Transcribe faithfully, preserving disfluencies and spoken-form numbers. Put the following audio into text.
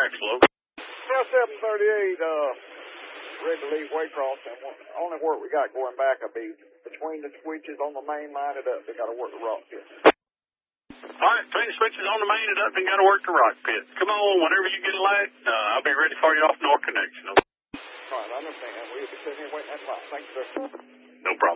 Axel. Yeah, seven thirty-eight, uh, ready to leave Waycross, and only work we got going back will be between the switches on the main line it up. They got to work the rock pit. All right, between the switches on the main and up, and got to work the rock pit. Come on, whenever you get a light, uh, I'll be ready for you off North Connection. All right, I understand. We'll be sitting here waiting at the light. Thank you, sir. No problem.